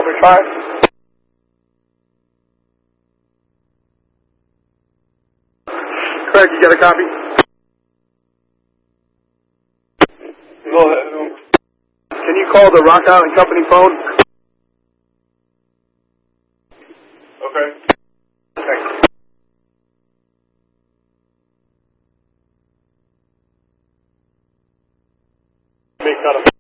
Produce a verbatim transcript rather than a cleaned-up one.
over five. Craig, you got a copy? Go ahead. Can you call the Rock Island Company phone? Okay. Thanks. Make that a